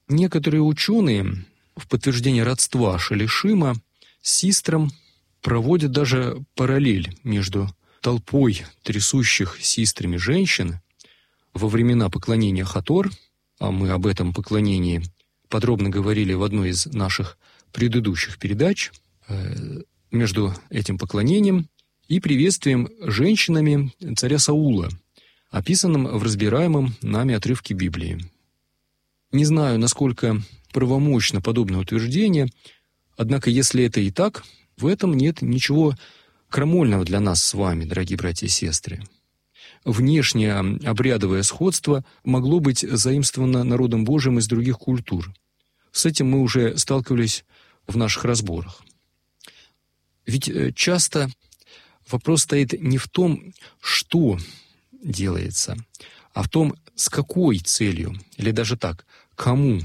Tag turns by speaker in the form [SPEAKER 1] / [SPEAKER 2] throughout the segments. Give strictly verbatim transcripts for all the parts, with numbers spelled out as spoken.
[SPEAKER 1] Некоторые ученые в подтверждение родства Шалишима с Систром проводят даже параллель между толпой трясущих Систрами женщин во времена поклонения Хатор, а мы об этом поклонении подробно говорили в одной из наших предыдущих передач, между этим поклонением и приветствием женщинами царя Саула, описанным в разбираемом нами отрывке Библии. Не знаю, насколько правомочно подобное утверждение, однако если это и так, в этом нет ничего крамольного для нас с вами, дорогие братья и сестры. Внешнее обрядовое сходство могло быть заимствовано народом Божиим из других культур. С этим мы уже сталкивались в наших разборах. Ведь часто вопрос стоит не в том, что делается, а в том, с какой целью, или даже так, кому.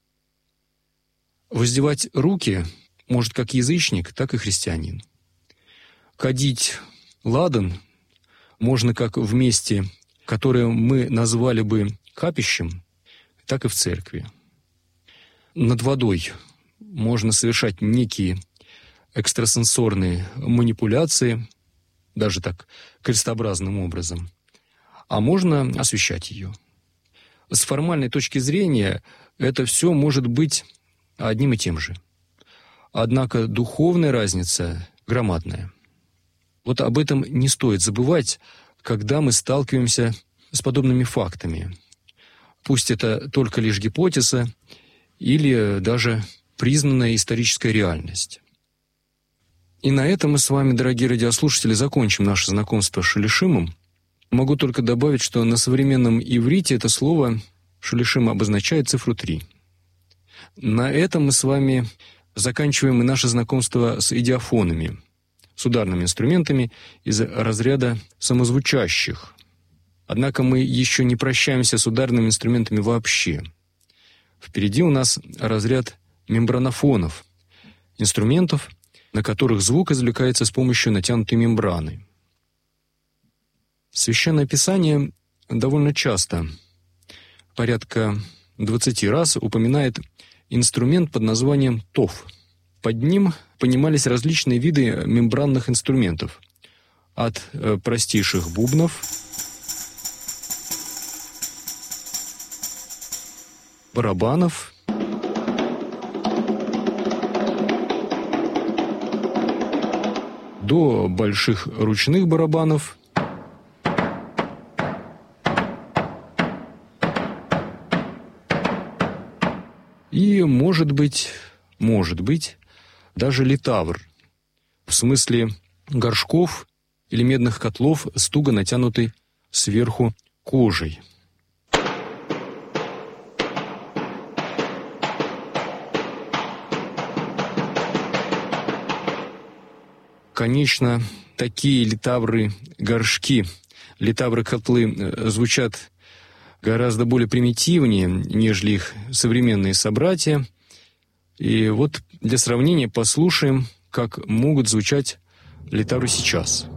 [SPEAKER 1] Воздевать руки может как язычник, так и христианин. Кадить ладан можно как в месте, которое мы назвали бы капищем, так и в церкви. Над водой можно совершать некие экстрасенсорные манипуляции, даже так крестообразным образом, а можно освещать ее. С формальной точки зрения это все может быть одним и тем же. Однако духовная разница громадная. Вот об этом не стоит забывать, когда мы сталкиваемся с подобными фактами. Пусть это только лишь гипотеза или даже признанная историческая реальность. И на этом мы с вами, дорогие радиослушатели, закончим наше знакомство с Шалишимом. Могу только добавить, что на современном иврите это слово «Шалишим» обозначает цифру три. На этом мы с вами заканчиваем и наше знакомство с идиофонами, с ударными инструментами из разряда самозвучащих. Однако мы еще не прощаемся с ударными инструментами вообще. Впереди у нас разряд мембранофонов, инструментов, на которых звук извлекается с помощью натянутой мембраны. Священное Писание довольно часто, порядка двадцати раз, упоминает инструмент под названием тов. Под ним понимались различные виды мембранных инструментов, от э, простейших бубнов, барабанов, до больших ручных барабанов, и, может быть, может быть, даже литавр, в смысле горшков или медных котлов с туго натянутой сверху кожей. Конечно, такие литавры-горшки, литавры-котлы звучат гораздо более примитивнее, нежели их современные собратья. И вот для сравнения послушаем, как могут звучать литавры сейчас.